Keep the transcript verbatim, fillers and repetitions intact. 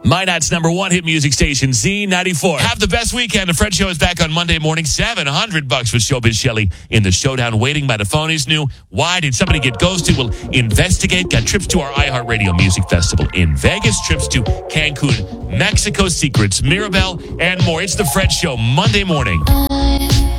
Minot's number one hit music station, Z ninety-four. Have the best weekend. The Fred Show is back on Monday morning. seven hundred bucks with Showbiz Shelley in the showdown. Waiting by the phone is new. Why did somebody get ghosted? We'll investigate. Got trips to our iHeartRadio Music Festival in Vegas, trips to Cancun, Mexico, secrets, Mirabel, and more. It's the Fred Show Monday morning.